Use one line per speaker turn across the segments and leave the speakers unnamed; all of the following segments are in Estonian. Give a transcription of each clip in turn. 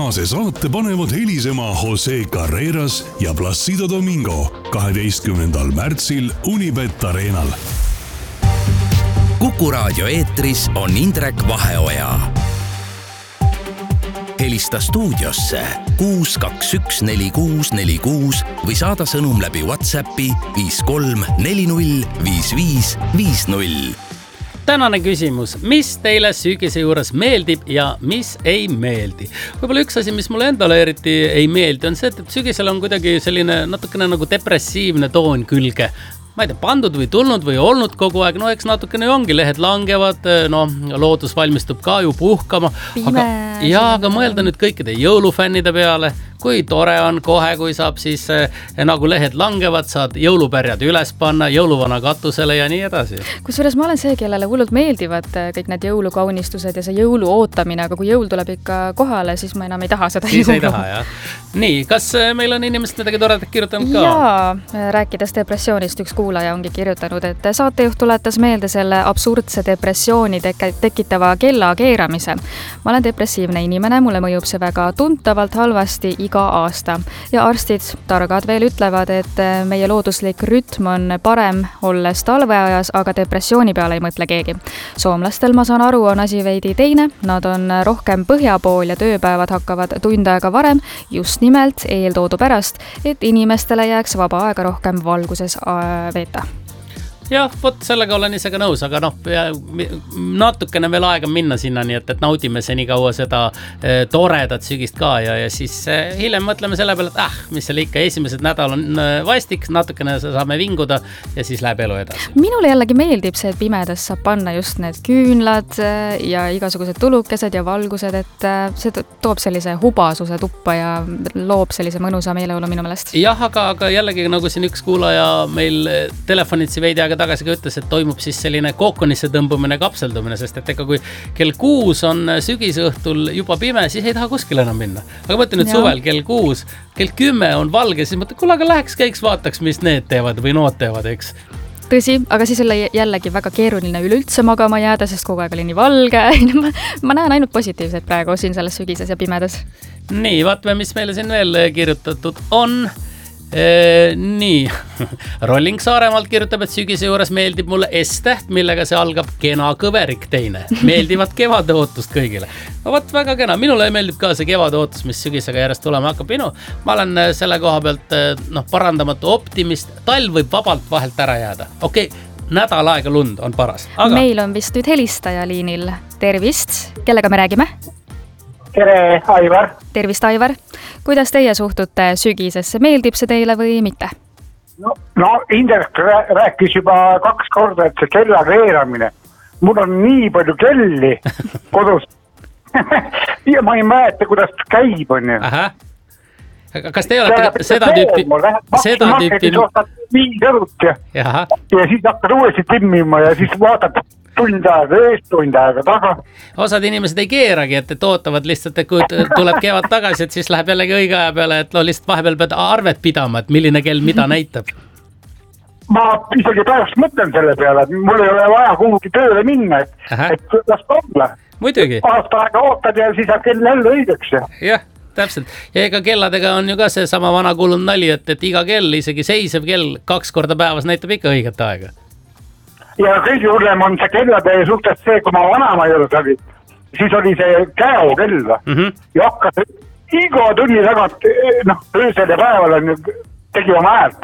tänase saate panevad helisema Jose Carreras ja Placido Domingo 12. märtsil Unibet Arenal.
Kuku raadio eetris on Indrek Vaheoja. Helista stuudiosse 6214646 või saada sõnum läbi WhatsAppi 53405550.
Tänane küsimus, mis teile sügise juures meeldib ja mis ei meeldi? Võib-olla üks asi, mis mulle endale eriti ei meeldi, on see, et sügisel on kuidagi selline natukene nagu depressiivne toon külge. Ma ei tea, pandud või tulnud või olnud kogu aeg, no eks natukene ongi, lehed langevad, no loodus valmistub ka ju puhkama. Aga mõelda nüüd kõikide jõulufännide peale, kui tore on kohe, kui saab siis nagu lehed langevad, saad jõulupärjad üles panna, jõuluvana katusele ja nii edasi.
Kusjuures ma olen see, kellele hullult meeldivad kõik need jõulukaunistused ja see jõulu ootamine, aga kui jõul tuleb ikka kohale, siis ma enam ei taha seda
siis
jõulu.
Ei taha, jah. Nii, kas meil on inimesed midagi toredat kirjutanud ka?
Jaa, rääkides depressioonist üks kuulaja ongi kirjutanud, et saatejuht tuletas meelde selle absurdse depressiooni tekitava kella keeramise. Ma olen depressiivne inimene, mulle mõjub see väga tuntavalt halvasti iga aasta. Ja arstid targad veel ütlevad, et meie looduslik rütm on parem olles talveajas, aga depressiooni peale ei mõtle keegi. Soomlastel, ma saan aru, on asi veidi teine. Nad on rohkem põhja pool ja tööpäevad hakkavad tund aega varem, just nimelt eeltoodu pärast, et inimestele jääks vaba aega rohkem valguses veeta.
Jah, vot sellega olen ise ka nõus, aga natukene veel aega minna sinna, nii et naudime see nii kaua seda toredat sügist ka ja siis hiljem mõtleme selle peale, et mis seal ikka esimesed nädal on vastik, natukene saame vinguda ja siis läheb elu edasi.
Minule jällegi meeldib see, et pimedas saab panna just need küünlad ja igasugused tulukesed ja valgused, et see toob sellise hubasuse tuppa ja loob sellise mõnusa meeleolu minu meelest.
Jah, aga jällegi nagu siin üks kuulaja meil telefonitsi veidi aega tagasi ka ütles, et toimub siis selline kookonisse tõmbumine, kapseldumine, sest et ega kui kell 6 on sügisõhtul juba pime, siis ei taha kuskil enam minna. Aga mõtle nüüd suvel kell 6, kell 10 on valge, siis mõtle, kuule, aga läheks käiks vaataks, mis need teevad või nood teevad, eks.
Tõsi, aga siis oli jällegi väga keeruline üleüldse magama jääda, sest kogu aeg oli nii valge. Ma näen ainult positiivset praegu siin selles sügises ja pimedas.
Nii, vaatame, mis meile siin veel kirjutatud on. Nii, Rolling Saaremaalt kirjutab, et sügise juures meeldib mulle S-täht, millega see algab kena kõverik teine. Meeldivad kevade ootust kõigile. Vaat väga kena, minule meeldib ka see kevade ootus, mis sügisega järjest tulema hakkab. Ma olen selle koha pealt parandamatu optimist. Talv võib vabalt vahelt ära jääda. Okei, nädal aega lund on paras. Aga...
Meil on vist nüüd helistaja liinil. Tervist, kellega me räägime?
Tere, Aivar.
Tervist, Aivar. Kuidas teie suhtute sügisesse? Meeldib see teile või mitte?
No Indrek rääkis juba 2 korda, et see kella keeramine. Mul on nii palju kelli kodus. Ja ma ei mäleta, kuidas käib, on ju.
Aha. Kas te olete seda tüüpi...
Marketis ostad 5 eurot ja siis hakkad uuesti timmima ja siis vaatad tund aega eest, tund aega taga.
Osad inimesed ei keeragi, et ootavad lihtsalt, et kui tuleb kevad tagasi, et siis läheb jällegi õige aja peale, et lihtsalt vahepeal pead arvet pidama, et milline kell mida näitab.
Ma isegi pärast mõtlen selle peale, et mul ei ole vaja kuhugi tööle minna, et las olla.
Muidugi.
Aasta aega ootad ja siis saab kell jälle õigeks.
Jah, täpselt. Ja ega kelladega on ju ka see sama vana kuulnud nali, et iga kell, isegi seisev kell 2 korda päevas näitab ikka õiget aega.
Ja kõige hullem on see kellade suhtes see, kui ma vanama juures oli, siis oli see käokell ja hakkas iga tunni tagant, öösel ja päeval tegi oma häält.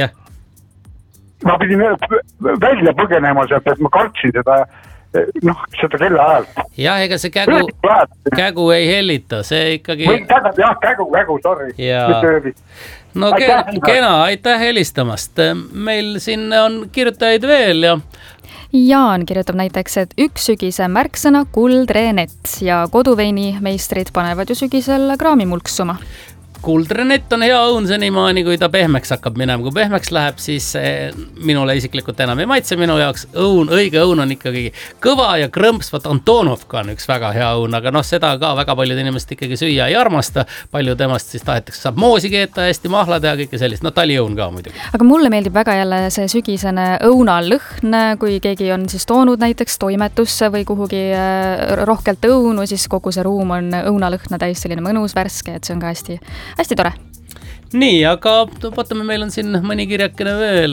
Ma pidin välja põgenema sealt, et ma kartsin seda kella häält.
Jah, ega see kägu ei hellita, see ikkagi...
Jah, kägu, sorry.
No kena, aitäh helistamast. Meil siin on kirjutajaid veel ja...
Jaan kirjutab näiteks, et üks sügise märksõna kuldrenett ja koduveini meistrid panevad ju sügisel kraami mulksuma.
kuldrenett on hea õun senimaani, kui ta pehmeks hakkab minema. Kui pehmeks läheb, siis minule isiklikult enam ei maitse. Minu jaoks õige õun on ikkagi kõva ja krõmps. Vaat Antonovka on üks väga hea õun, aga seda ka väga paljud inimesed ikkagi süüa ei armasta. Palju temast siis tahetakse, saab moosi keeta hästi, mahla teha, kõike sellist. Taliõun ka muidugi.
Aga mulle meeldib väga jälle see sügisene õunalõhn, kui keegi on siis toonud näiteks toimetusse või kuhugi rohkelt õunu, siis kogu see ruum on õunalõhna täis selline mõnus värske, et see on ka hästi tore.
Nii, aga vaatame, meil on siin mõni kirjakene veel.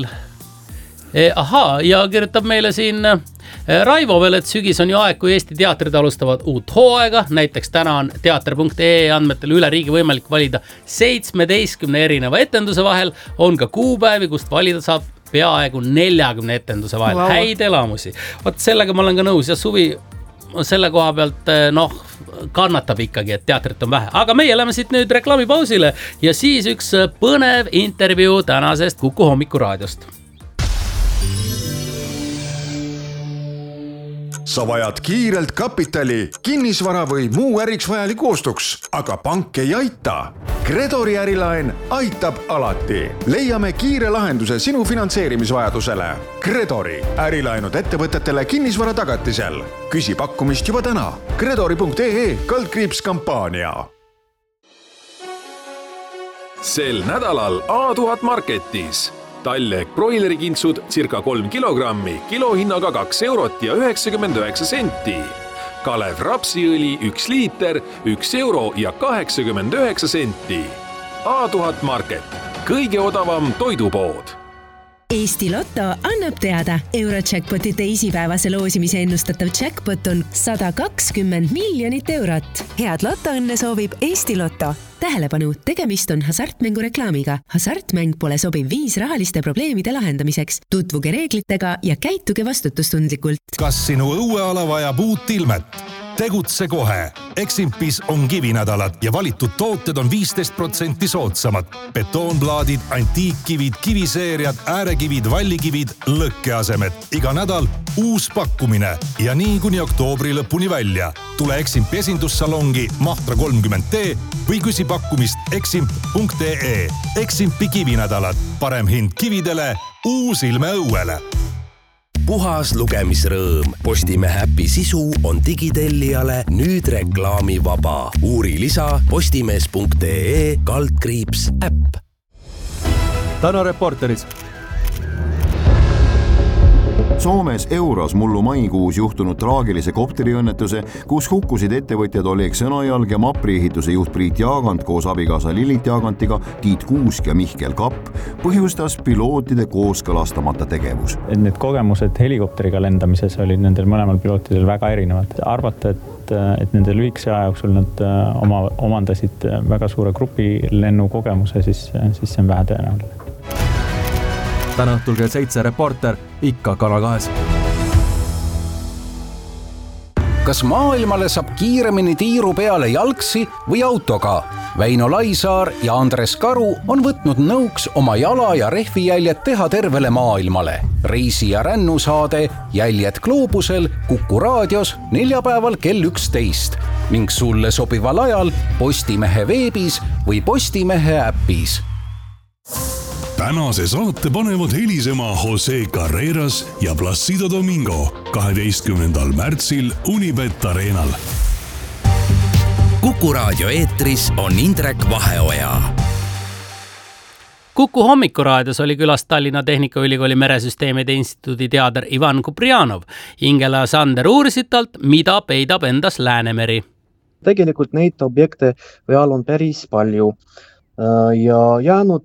Ja kirjutab meile siin Raivo veel, et sügis on ju aeg, kui Eesti teatrid alustavad uut hooaega. Näiteks täna on teater.ee andmetel üle riigi võimalik valida 17 erineva etenduse vahel. On ka kuupäevi, kust valida saab peaaegu 40 etenduse vahel. Wow. Häid elamusi. Vaat sellega ma olen ka nõus ja suvi selle koha pealt kannatab ikkagi, et teatrit on vähe. Aga meie läheme siit nüüd reklaamipausile ja siis üks põnev intervjuu tänasest Kuku hommikuraadiost.
Sa vajad kiirelt kapitali, kinnisvara või muu äriks vajaliku ostuks, aga pank ei aita. Gredori ärilaen aitab alati. Leiame kiire lahenduse sinu finantseerimisvajadusele. Gredori ärilaenud ettevõtetele kinnisvara tagatisel. Küsi pakkumist juba täna. Gredori.ee/kampaania.
Sel nädalal A1000 Marketis. Talleg broilerikintsud circa 3 kilogrammi, kilohinnaga 2 eurot ja 99 senti. Kalev rapsiõli 1 liiter, 1 euro ja 89 senti. A1000 Market, kõige odavam toidupood.
Eesti Lotto annab teada, Eurojackpoti teisipäevase loosimise ennustatav jackpot on 120 miljonit eurot. Head lotoõnne soovib Eesti Lotto. Tähelepanu, tegemist on hasartmängu reklaamiga. Hasartmäng pole sobiv viis rahaliste probleemide lahendamiseks. Tutvuge reeglitega ja käituge vastutustundlikult.
Kas sinu õueala vajab uut ilmet? Tegutse kohe. Eximpis on kivinädalad ja valitud tooted on 15% soodsamad. Betoonplaadid, antiikkivid, kiviseeriad, äärekivid, vallikivid, lõkkeasemed. Iga nädal uus pakkumine ja nii kuni oktoobri lõpuni välja. Tule Eximpi esindussalongi Mahtra 30T või küsi pakkumist eximp.ee. Eximpi kivinädalad. Parem hind kividele, uus ilme õuele.
Puhas lugemisrõõm. Postimehe äpi sisu on digitellijale nüüd reklaamivaba. Uuri lisa postimees.ee/äpp.
Täna Reporteris.
Soomes Euros mullu maikuus juhtunud traagilise kopteriõnnetuse, kus hukkusid ettevõtjad Oleg Sõnajalg ja Mapri ehituse juht Priit Jaagant koos abikaasa Lilit Jaagantiga, Tiit Kuusk ja Mihkel Kapp, põhjustas pilootide kooskõlastamata tegevus.
Need kogemused helikopteriga lendamises olid nendel mõlemal pilootidel väga erinevad. Arvata, et nende lühikese aja jooksul nad omandasid väga suure grupi lennukogemuse, siis see on vähe tõenäoline.
Täna õhtul kell 7 Reporter, ikka Kanal 2.
Kas maailmale saab kiiremini tiiru peale jalgsi või autoga? Väino Laisaar ja Andres Karu on võtnud nõuks oma jala ja rehvijäljed teha tervele maailmale. Reisi- ja rännusaade Jäljed gloobusel Kuku raadios neljapäeval kell 11 ning sulle sobival ajal Postimehe veebis või Postimehe äpis.
Tänase saate panevad helisema Jose Carreras ja Placido Domingo 12. märtsil Unibet Arenal.
Kuku raadio eetris on Indrek Vaheoja.
Kuku hommikuraadios oli külas Tallinna Tehnikaülikooli Meresüsteemide Instituudi teader Ivan Kuprianov. Ingela ja Sander uurisid talt, mida peidab endas Läänemeri.
Tegelikult neid objekte peal on päris palju. Ja jäänud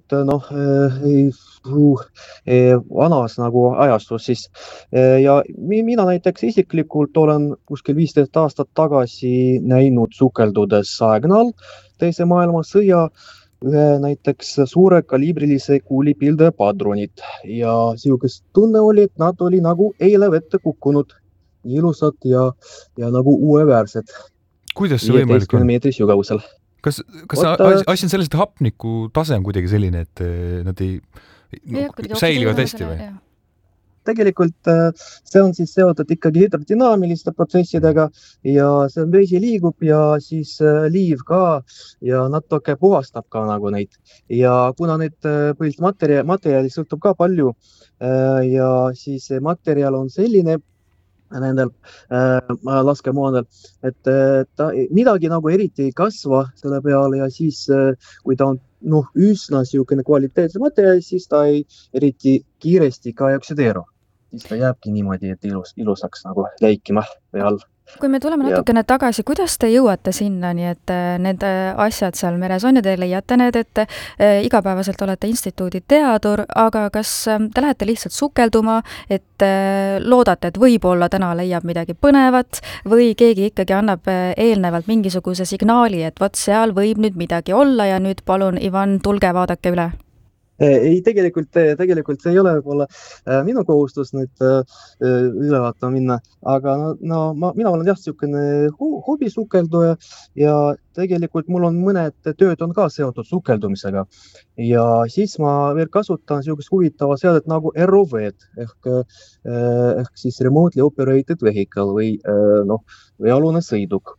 vanas nagu ajastus siis. Ja mina näiteks isiklikult olen kuskil 15 aastat tagasi näinud sukeldudes Saegnal teise maailmasõja ühe näiteks suure kaliibrilise kuulipilde padrunit. Ja siukest tunne oli, et nad oli nagu eile vette kukkunud, ilusad ja nagu uueväärsed.
Kuidas see võimalik on?
15 meetri sügavusel.
Kas asi on sellest hapniku tase on kuidagi selline, et nad ei säilivad hästi või?
tegelikult see on siis seotud ikkagi hüdrodünaamiliste protsessidega ja see vesi liigub ja siis liiv ka ja natuke puhastab ka nagu neid. Ja kuna need põhiliselt materjali sõltub ka palju ja siis materjal on selline nendel laskemoonel, et ta midagi nagu eriti ei kasva selle peale ja siis kui ta on üsna siukene kvaliteetse materjal, siis ta ei eriti kiiresti ka ei oksideeru. Siis ta jääbki niimoodi, et ilusaks nagu läikima peal.
Kui me tuleme natukene tagasi, kuidas te jõuate sinna, nii et need asjad seal meres on ja te leiate need, et igapäevaselt olete instituudi teadur, aga kas te lähete lihtsalt sukelduma, et loodate, et võib-olla täna leiab midagi põnevat või keegi ikkagi annab eelnevalt mingisuguse signaali, et vot seal võib nüüd midagi olla ja nüüd palun, Ivan, tulge vaadake üle?
Ei, tegelikult see ei ole võib-olla minu kohustus nüüd üle vaatama minna, aga mina olen jah siukene hobisukelduja ja tegelikult mul on mõned tööd on ka seotud sukeldumisega ja siis ma veel kasutan siukest huvitava seadet nagu ROV-d ehk siis Remotely Operated Vehicle või veealune sõiduk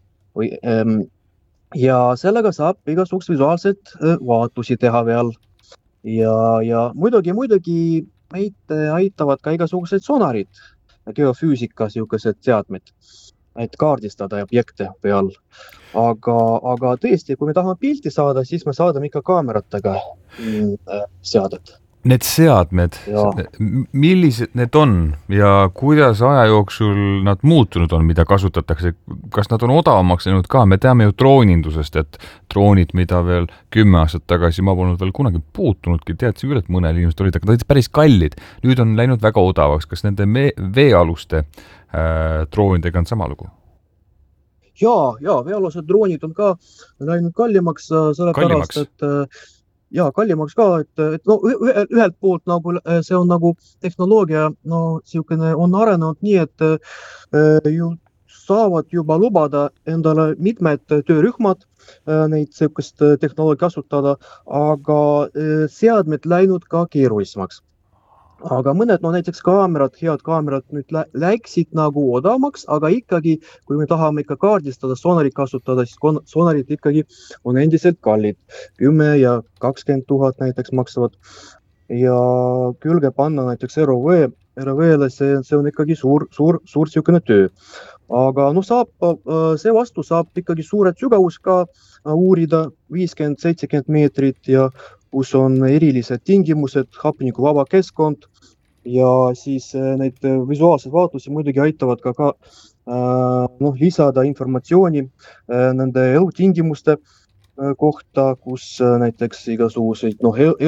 ja sellega saab igasugust visuaalset vaatusi teha veel. Ja muidugi meid aitavad ka igasugused sonarid, geofüüsika siukesed seadmed, et kaardistada objekte peal. Aga tõesti, kui me tahame pilti saada, siis me saadame ikka kaameratega seadet.
Need seadmed, millised need on ja kuidas aja jooksul nad muutunud on, mida kasutatakse? Kas nad on odavamaks läinud ka? Me teame ju droonindusest, et droonid, mida veel 10 aastat tagasi ma polnud veel kunagi puutunudki, teadsin küll, et mõnel inimesed olid, aga ta olid päris kallid. Nüüd on läinud väga odavaks. Kas nende veealuste droonidega on sama lugu?
Ja, veealused droonid on ka läinud kallimaks, sellepärast, et kallimaks ka, et ühelt poolt nagu see on nagu tehnoloogia, siukene on arenenud nii, et saavad juba lubada endale mitmed töörühmad neid siukest tehnoloogia kasutada, aga seadmed läinud ka keerulisemaks. Aga mõned, näiteks head kaamerad nüüd läksid nagu odavamaks, aga ikkagi, kui me tahame ikka kaardistada, sonarit kasutada, siis sonarid ikkagi on endiselt kallid. 10 ja 20 000 näiteks maksavad. Ja külge panna näiteks ROV-le, see on ikkagi suur siukene töö. Aga see vastu saab ikkagi suured sügavus ka uurida 50-70 meetrit ja kus on erilised tingimused, hapnikuvaba keskkond ja siis neid visuaalseid vaatusi muidugi aitavad ka lisada informatsiooni nende elutingimuste kohta, kus näiteks igasuguseid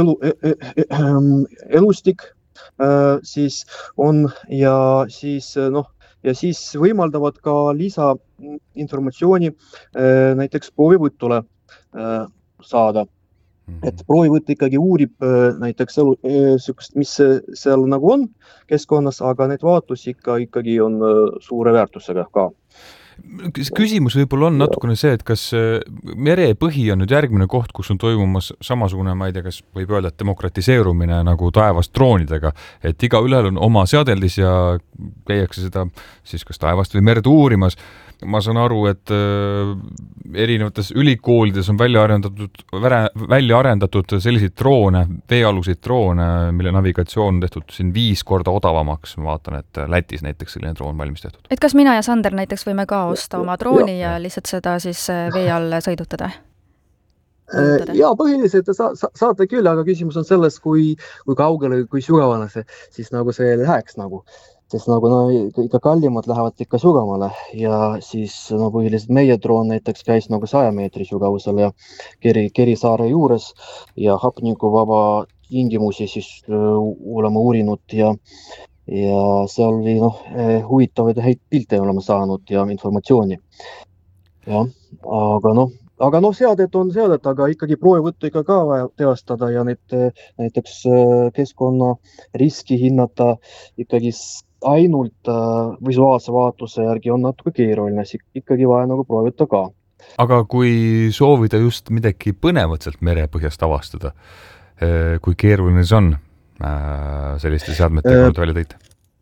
elustik siis on ja siis võimaldavad ka lisainformatsiooni näiteks proovivõtule saada. Et proovivõtt ikkagi uurib näiteks mis seal nagu on keskkonnas, aga need vaatusi ikkagi on suure väärtusega ka.
Küsimus võib-olla on natukene see, et kas merepõhi on nüüd järgmine koht, kus on toimumas samasugune, ma ei tea, kas võib öelda, et demokratiseerumine nagu taevast droonidega, et igaühel on oma seadeldis ja käiakse seda siis kas taevast või merd uurimas. Ma saan aru, et erinevates ülikoolides on välja arendatud selliseid droone, veealuseid droone, mille navigatsioon on tehtud siin 5 korda odavamaks. Ma vaatan, et Lätis näiteks selline droon valmis tehtud.
Et kas mina ja Sander näiteks võime ka osta oma drooni ja lihtsalt seda siis vee all sõidutada?
Ja põhiliselt saate küll, aga küsimus on selles, kui kaugele, kui sügavale siis nagu see läheks nagu. Sest nagu ikka kallimad lähevad ikka sügavale ja siis põhiliselt meie droon näiteks käis nagu 100 meetri sügavusel ja Kerisaare juures ja hapnikuvaba tingimusi siis oleme uurinud ja seal oli huvitavaid häid pilte oleme saanud ja informatsiooni. Ja, aga seadet on seadet, aga ikkagi proovivõttu ikka ka vaja teostada ja näiteks keskkonna riski hinnata ikkagi ainult visuaalse vaatuse järgi on natuke keeruline, ikkagi vaja nagu proovida ka.
Aga kui soovida just midagi põnevat sealt merepõhjast avastada, kui keeruline see on selliste seadmetega välja tõite?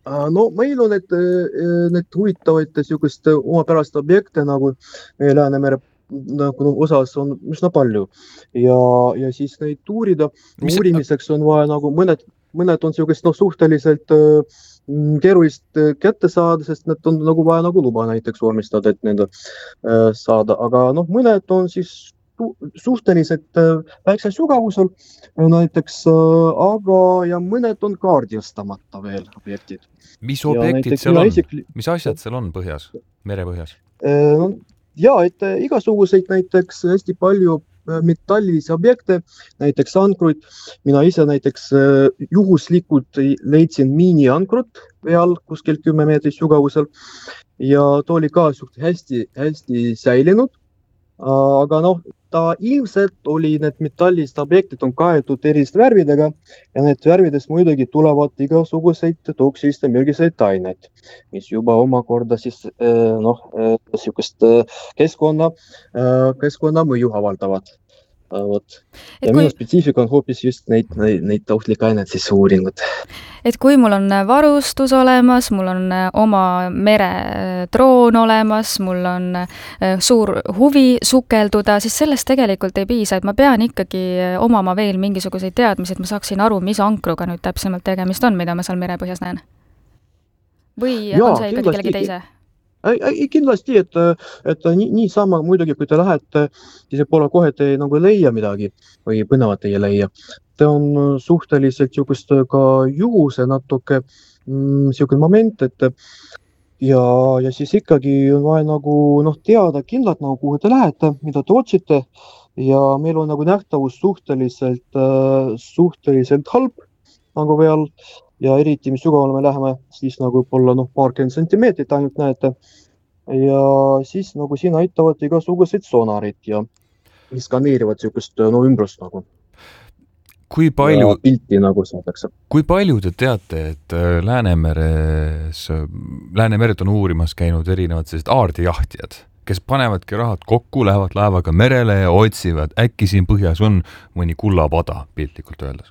No meil on need huvitavaid niisugust omapärast objekte nagu meie Läänemere nagu osas on üsna palju ja siis neid uurida. Uurimiseks on vaja nagu mõned on niisugust suhteliselt keerulist kätte saada, sest need on nagu vaja nagu luba näiteks vormistada, et nende saada, aga mõned on siis suhteliselt väiksel sügavusel näiteks, aga ja mõned on kaardistamata veel objektid.
Mis objektid seal on? Mis asjad seal on põhjas, merepõhjas?
Et igasuguseid näiteks hästi palju metallilisi objekte, näiteks ankruid. Mina ise näiteks juhuslikult leidsin miiniankrut peal kuskil 10 meetrit sügavusel ja ta oli ka hästi säilinud. Aga ta ilmselt oli need metallised objektid on kaetud eriliste värvidega ja need värvidest muidugi tulevad igasuguseid toksiliste mürgiseid aineid, mis juba omakorda siis niisugust keskkonna mõju avaldavad. Ja minu spetsiifika on hoopis just neid ohtlikke aineid siis uuringud.
Et kui mul on varustus olemas, mul on oma meretroon olemas, mul on suur huvi sukelduda, siis sellest tegelikult ei piisa, et ma pean ikkagi omama veel mingisuguseid teadmisi, et ma saaksin aru, mis ankruga nüüd täpsemalt tegemist on, mida ma seal merepõhjas näen. Või on see ikkagi kellegi teise?
Kindlasti, et nii sama muidugi, kui te lähete, siis pole kohe te nagu leia midagi või põnevat ei leia. Ta on suhteliselt niisugust ka juhuse natuke niisugune moment, et ja siis ikkagi on vaja nagu teada kindlalt, kuhu te lähete, mida te otsite ja meil on nagu nähtavus suhteliselt halb nagu veel. Ja eriti, mis sügavale me läheme, siis nagu võib-olla paarkümmend sentimeetrit ainult näete. Ja siis nagu siin aitavad igasugused sonarid ja skaneerivad niisugust ümbrust nagu.
Kui palju
pilti nagu saadakse.
Kui palju te teate, et Läänemeret on uurimas käinud erinevad sellised aardejahtijad, kes panevadki rahad kokku, lähevad laevaga merele ja otsivad, äkki siin põhjas on mõni kullapada piltlikult öeldes?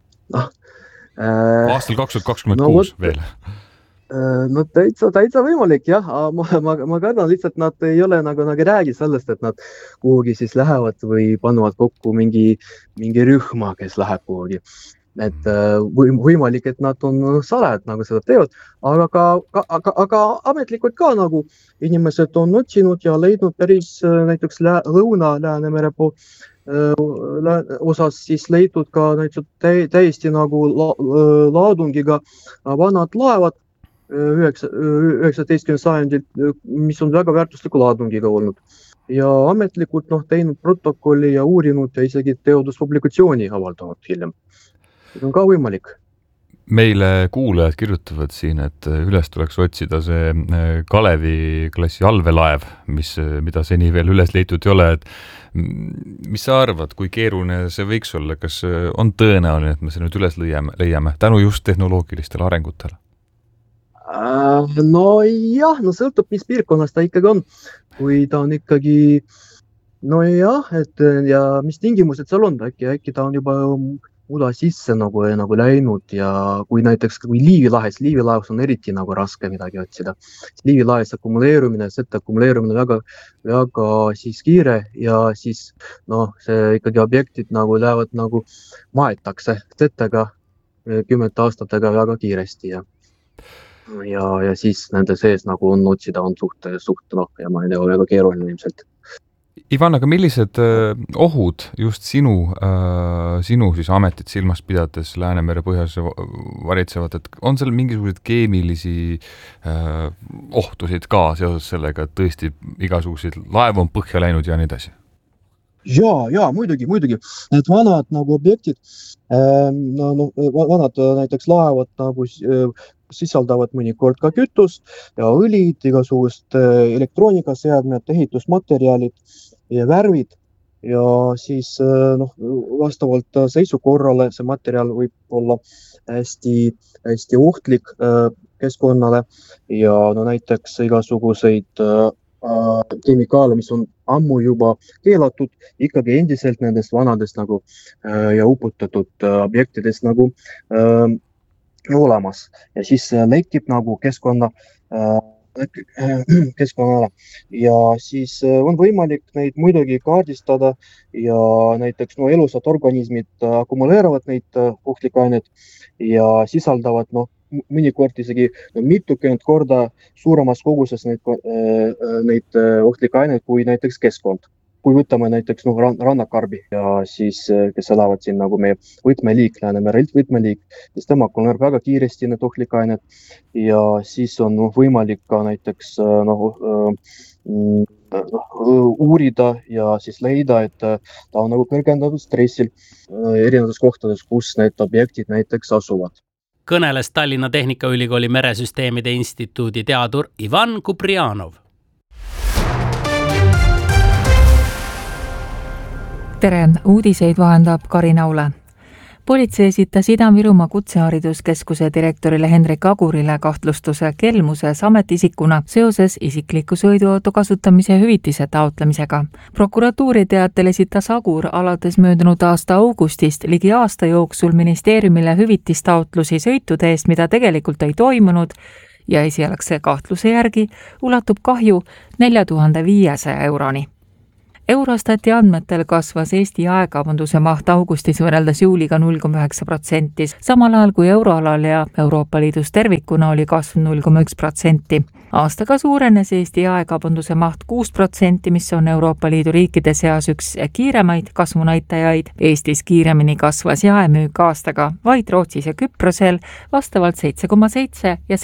Aastal 2026 veel.
Täitsa võimalik, jah. Ma kardan lihtsalt, nad ei ole nagu räägi sellest, et nad kuhugi siis lähevad või panevad kokku mingi rühma, kes läheb kuhugi. Et võimalik, et nad on salajad nagu seda teevad, aga ametlikult ka nagu inimesed on otsinud ja leidnud päris näiteks Lõuna-Läänemere poolt osas siis leidnud ka täiesti nagu laadungiga vanad laevad 19. sajandil, mis on väga väärtusliku laadungiga olnud. Ja ametlikult teinud protokolli ja uurinud ja isegi teaduspublikatsiooni avaldavad hiljem. See on ka võimalik.
Meile kuulajad kirjutavad siin, et üles tuleks otsida see Kalevi klassi allveelaev, mida seni veel üles leitud ei ole. Et mis sa arvad, kui keeruline see võiks olla? Kas on tõenäoline, et me see nüüd üles leiame tänu just tehnoloogilistele arengutele?
No jah, sõltub, mis piirkonnas ta ikkagi on. Kui ta on ikkagi, ja mis tingimused seal on, äkki ta on juba muda sisse nagu läinud ja kui näiteks Liivilahes on eriti nagu raske midagi otsida. Liivilahes akumuleerumine väga siis kiire ja siis see ikkagi objektid nagu lähevad nagu maetakse setega 10 aastatega väga kiiresti ja siis nende sees nagu on otsida on suht ja ma ei tea, väga keeruline ilmselt.
Ivan, aga millised ohud just sinu siis ametit silmas pidades Läänemere põhjas varitsevad, et on seal mingisugused keemilisi ohtusid ka seoses sellega, et tõesti igasuguseid laevu on põhja läinud ja nii edasi?
Ja, muidugi. Need vanad nagu objektid, vanad näiteks laevad nagu sisaldavad mõnikord ka kütust ja õlid, igasugust elektroonikaseadmed, ehitusmaterjalid ja värvid ja siis vastavalt seisukorrale see materjal võib olla hästi ohtlik keskkonnale ja näiteks igasuguseid kemikaale, mis on ammu juba keelatud, ikkagi endiselt nendest vanadest nagu ja uputatud objektidest nagu olemas ja siis lekib nagu keskkonnale ja siis on võimalik neid muidugi kaardistada ja näiteks elusad organismid akumuleeravad neid ohtlikke aineid ja sisaldavad mõnikord isegi mitukümmend korda suuremas koguses neid ohtlikke aineid kui näiteks keskkond. Kui võtame näiteks rannakarbi ja siis, kes elavad siin nagu meie võtmeliik, Läänemere võtmeliik, siis tema akumuleerib väga kiiresti need ohtlikke aineid ja siis on võimalik ka näiteks uurida ja siis leida, et ta on nagu kõrgendatud stressil erinevates kohtades, kus need objektid näiteks asuvad.
Kõneles Tallinna Tehnikaülikooli Meresüsteemide Instituudi teadur Ivan Kuprianov.
Tere, uudiseid vahendab Karin Aule. Politsei esitas Ida-Virumaa Kutsehariduskeskuse direktorile Hendrik Agurile kahtlustuse kelmuses ametiisikuna seoses isikliku sõiduauto kasutamise hüvitise taotlemisega. Prokuratuuri teatel esitas Agur alates möödunud aasta augustist ligi aasta jooksul ministeeriumile hüvitistaotlusi sõitude eest, mida tegelikult ei toimunud ja esialgse kahtluse järgi ulatub kahju 4500 euroni. Eurostati andmetel kasvas Eesti jaekaubanduse maht augustis võrreldes juuliga 0,9%, samal ajal kui euroalal ja Euroopa Liidus tervikuna oli kasv 0,1%. Aastaga suurenes Eesti jaekaubanduse maht 6%, mis on Euroopa Liidu riikide seas üks kiiremaid kasvunäitajaid. Eestis kiiremini kasvas jaemüük aastaga vaid Rootsis ja Küprosel vastavalt 7,7 ja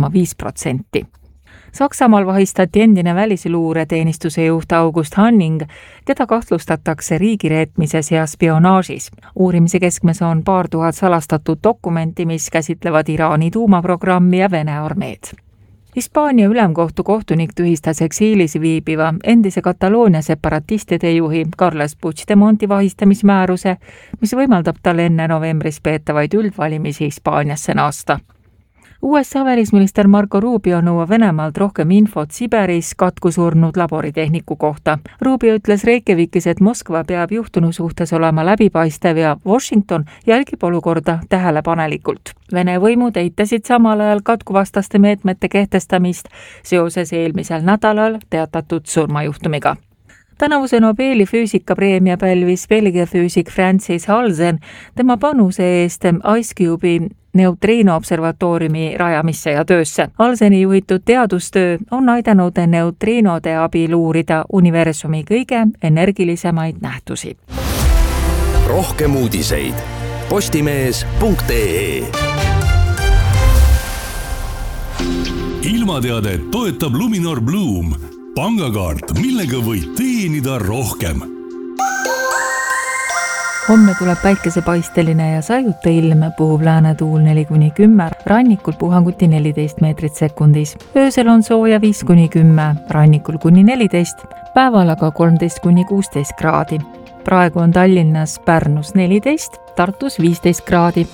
7,5%. Saksamaal vahistati endine välisluureteenistuse juht August Hanning, keda kahtlustatakse riigireetmises ja spionaažis. Uurimise keskmes on paar tuhat salastatud dokumenti, mis käsitlevad Iraani tuumaprogrammi ja Vene armeed. Hispaania ülemkohtu kohtunik tühistas eksiilis viibiva endise Kataloonia separatistide juhi Carles Puigdemonti vahistamismääruse, mis võimaldab tal enne novembris peetavaid üldvalimisi Hispaaniasse naasta. USA välisminister Marco Rubio nõuab Venemaalt rohkem infot Siberis katku surnud laboritehniku kohta. Rubio ütles Reykjavikis, et Moskva peab juhtunu suhtes olema läbipaistev ja Washington jälgib olukorda tähelepanelikult. Vene võimud eitasid samal ajal katkuvastaste meetmete kehtestamist seoses eelmisel nädalal teatatud surmajuhtumiga. Tänavuse Nobeli füüsikapreemia pälvis Belgia füüsik Francis Halsen tema panuse eest Ice Cube'i neutriino observatooriumi rajamisse ja töösse. Halseni juhitud teadustöö on aidanud neutriinode abil uurida universumi kõige energilisemaid nähtusi.
Rohkem uudiseid postimees.ee.
Ilmateadet toetab Luminor Bloom, pangakaart, millega võid teenida rohkem.
Homme tuleb päikesepaisteline ja sajuta ilm, puhub läänetuul 4-10, rannikul puhanguti 14 meetrit sekundis. Öösel on sooja 5-10, rannikul kuni 14, päeval aga 13-16 kraadi. Praegu on Tallinnas, Pärnus 14, Tartus 15 kraadi.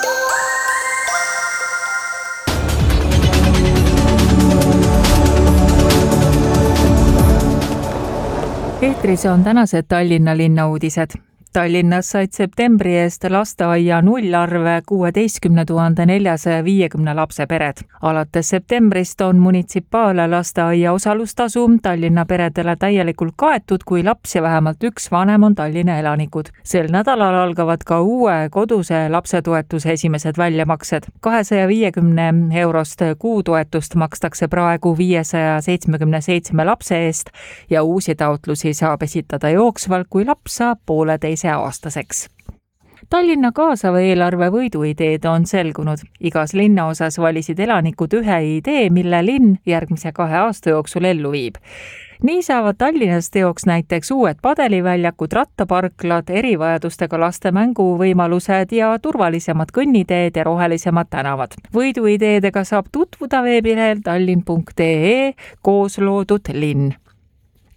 Eetris on tänased Tallinna linna uudised. Tallinnas said septembri eest lasteaia nullarve 16 450 lapse pered. Alates septembrist on munitsipaal lasteaia osalustasu Tallinna peredele täielikult kaetud, kui laps ja vähemalt üks vanem on Tallinna elanikud. Sel nädalal algavad ka uue koduse lapsetoetuse esimesed väljamaksed. 250 eurost kuutoetust makstakse praegu 577 lapse eest ja uusi taotlusi saab esitada jooksvalt, kui laps saab pooleteise aastaseks. Tallinna kaasava eelarve võiduideed on selgunud. Igas linnaosas valisid elanikud ühe idee, mille linn järgmise 2 aasta jooksul ellu viib. Nii saavad Tallinnas teoks näiteks uued padeliväljakud, rattaparklad, erivajadustega laste mänguvõimalused ja turvalisemad kõnniteed ja rohelisemad tänavad. Võiduideedega saab tutvuda veebilehel tallinn.ee koos loodud linn.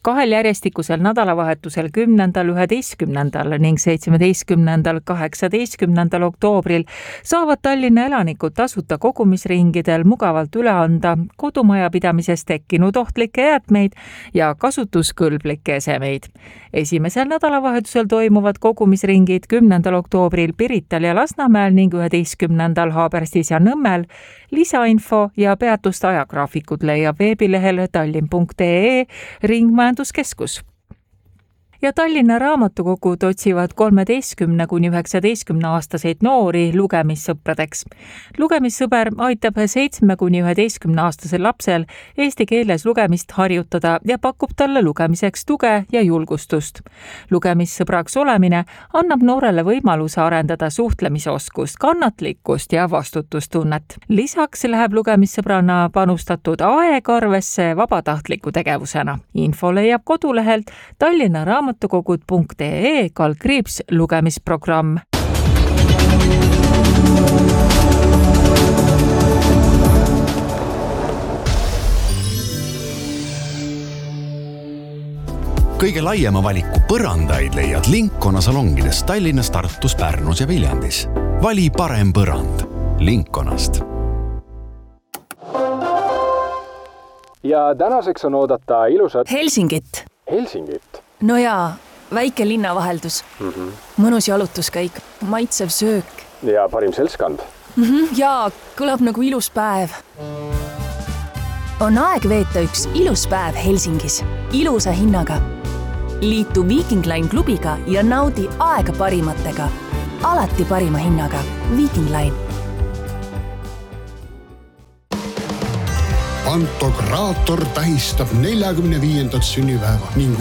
2 järjestikusel nädalavahetusel 10., 11. ning 17., 18. oktoobril saavad Tallinna elanikud tasuta kogumisringidel mugavalt üle anda kodumajapidamises tekkinud ohtlikke jäätmeid ja kasutuskõlblikke esemeid. Esimesel nädalavahetusel toimuvad kogumisringid 10. oktoobril Pirital ja Lasnamäel ning 11. Haaberstis ja Nõmmel. Lisainfo ja peatuste ajagraafikud leiab veebilehel tallinn.ee Ringmajanduskeskus. Ja Tallinna raamatukogud otsivad 13–19-aastaseid noori lugemissõpradeks. Lugemissõber aitab 7–11-aastasel lapsel eesti keeles lugemist harjutada ja pakub talle lugemiseks tuge ja julgustust. Lugemissõbraks olemine annab noorele võimaluse arendada suhtlemisoskust, kannatlikkust ja vastutustunnet. Lisaks läheb lugemissõbrana panustatud aeg arvesse vabatahtliku tegevusena. Info leiab kodulehelt Tallinna raamatukogud.ee/ lugemisprogramm.
Kõige laiema valiku põrandaid leiad Lincona salongides Tallinnas, Tartus, Pärnus ja Viljandis. Vali parem põrand Linconast.
Ja tänaseks on oodata ilusat
Helsingit.
Helsingit?
No jaa, väike linnavaheldus. Mõnus jalutuskäik, maitsev söök.
Ja parim seltskond.
Jaa, kõlab nagu ilus päev. On aeg veeta üks ilus päev Helsingis. Ilusa hinnaga. Liitu Viking Line klubiga ja naudi aega parimatega. Alati parima hinnaga. Viking Line.
Pantokraator tähistab 45. sünnipäeva ning